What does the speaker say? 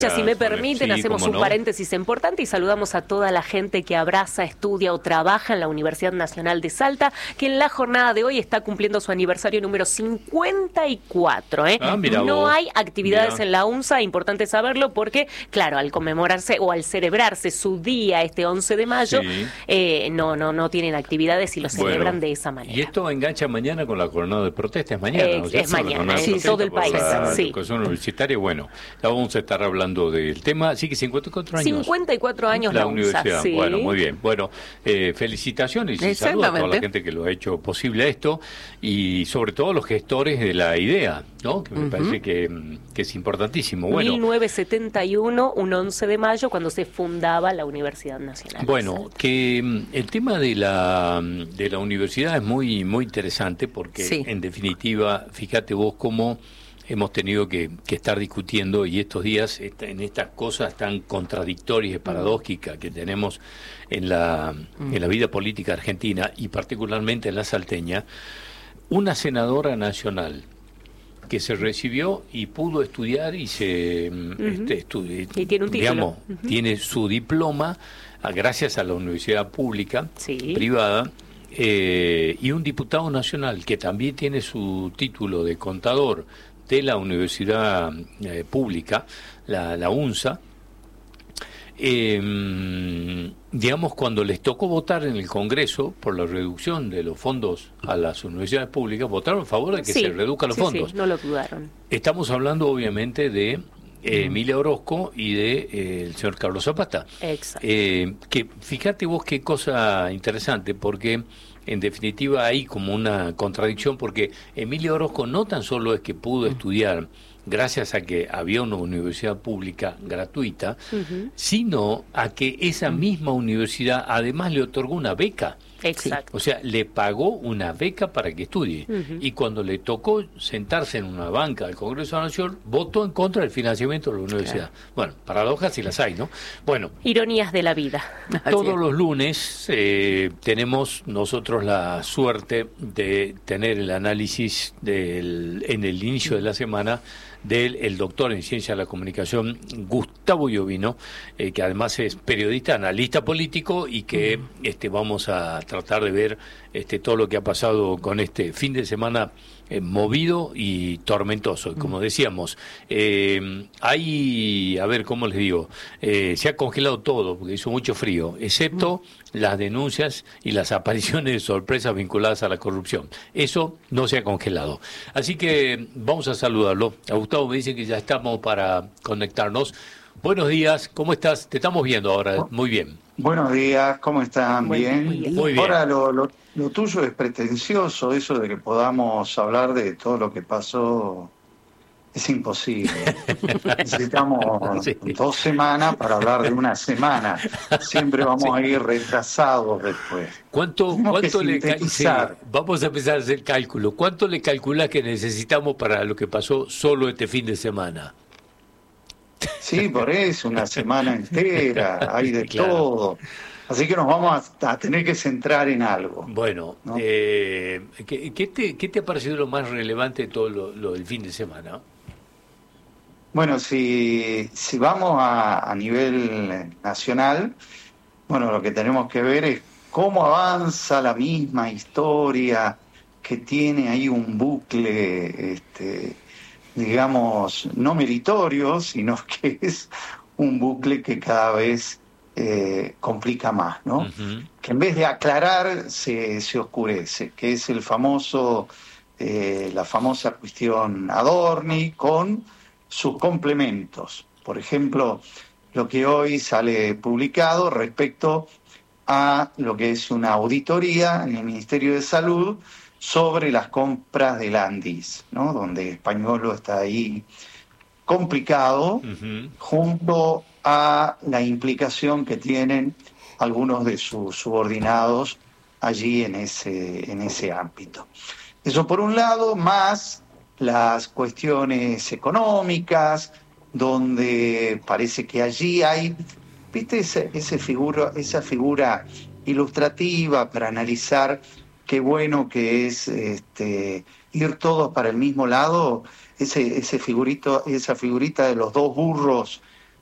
Si me permiten, sí, hacemos un paréntesis importante y saludamos a toda la gente que abraza, estudia o trabaja en la Universidad Nacional de Salta, que en la jornada de hoy está cumpliendo su aniversario número 54. No hay actividades en la UNSA, importante saberlo, porque, claro, al conmemorarse o al celebrarse su día este 11 de mayo, no tienen actividades y lo celebran de esa manera. Y esto engancha mañana con la jornada de protesta, es mañana, ¿no? Es mañana, sí, todo el país. La educación universitaria, bueno, ya vamos a estar hablando del tema, así que 54 años. 54 años la universidad. Sí. Bueno, muy bien. Bueno, felicitaciones y saludos a toda la gente que lo ha hecho posible esto y sobre todo los gestores de la idea, ¿no? Que me parece que es importantísimo. Bueno, 1971, un 11 de mayo, cuando se fundaba la Universidad Nacional. Bueno, que el tema de la universidad es muy interesante porque en definitiva, fíjate vos cómo hemos tenido que estar discutiendo y estos días en estas cosas tan contradictorias y paradójicas que tenemos en la vida política argentina y particularmente en la salteña, una senadora nacional que se recibió y pudo estudiar y se y tiene un título, tiene su diploma gracias a la universidad pública, privada, y un diputado nacional que también tiene su título de contador de la universidad pública, la UNSA, digamos, cuando les tocó votar en el Congreso por la reducción de los fondos a las universidades públicas, votaron a favor de que se reduzcan los fondos. Sí, no lo dudaron. Estamos hablando, obviamente, de Emilia Orozco y de el señor Carlos Zapata. Exacto. Que fíjate vos qué cosa interesante, porque en definitiva hay como una contradicción, porque Emilia Orozco no tan solo es que pudo estudiar gracias a que había una universidad pública gratuita, sino a que esa misma universidad además le otorgó una beca. Exacto. O sea, le pagó una beca para que estudie. Y cuando le tocó sentarse en una banca del Congreso de la Nación, votó en contra del financiamiento de la universidad. Bueno, paradojas si las hay, ¿no? Bueno. Ironías de la vida. Todos los lunes tenemos nosotros la suerte de tener el análisis en el inicio de la semana del doctor en Ciencia de la Comunicación, Gustavo Iovino, que además es periodista, analista político y que vamos a tratar de ver todo lo que ha pasado con este fin de semana movido y tormentoso. Como decíamos, hay, a ver, ¿cómo les digo? Se ha congelado todo, porque hizo mucho frío, excepto las denuncias y las apariciones de sorpresas vinculadas a la corrupción. Eso no se ha congelado. Así que vamos a saludarlo. A Gustavo me dice que ya estamos para conectarnos. Buenos días, ¿cómo estás? Te estamos viendo ahora, muy bien. Buenos días, ¿cómo están? Bien. Muy bien. Ahora, lo tuyo es pretencioso, eso de que podamos hablar de todo lo que pasó, es imposible. Necesitamos 2 semanas para hablar de una semana. Siempre vamos a ir retrasados después. ¿Cuánto vamos a empezar a hacer cálculo. ¿Cuánto le calculás que necesitamos para lo que pasó solo este fin de semana? Sí, por eso, una semana entera, hay de todo. Así que nos vamos a tener que centrar en algo. Bueno, ¿no? ¿qué te ha parecido lo más relevante de todo lo del fin de semana? Bueno, si vamos a nivel nacional, bueno, lo que tenemos que ver es cómo avanza la misma historia que tiene ahí un bucle, digamos, no meritorio, sino que es un bucle que cada vez complica más, ¿no? Uh-huh. Que en vez de aclarar se oscurece, que es la famosa cuestión Adorni con sus complementos. Por ejemplo, lo que hoy sale publicado respecto a lo que es una auditoría en el Ministerio de Salud sobre las compras del Andis, ¿no? Donde Españolo está ahí complicado, uh-huh, junto a la implicación que tienen algunos de sus subordinados allí en ese ámbito. Eso por un lado, más las cuestiones económicas, donde parece que allí hay, ¿viste? Esa figura ilustrativa para analizar qué bueno que es ir todos para el mismo lado, esa figurita de los 2 burros